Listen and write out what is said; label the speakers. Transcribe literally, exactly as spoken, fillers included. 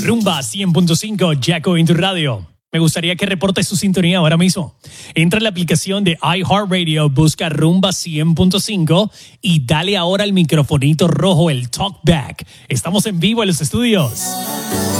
Speaker 1: Rumba cien punto cinco, Jacko en tu radio. Me gustaría que reporte su sintonía ahora mismo. Entra en la aplicación de iHeartRadio, busca Rumba cien punto cinco y dale ahora al microfonito rojo, el talkback. Estamos en vivo en los estudios.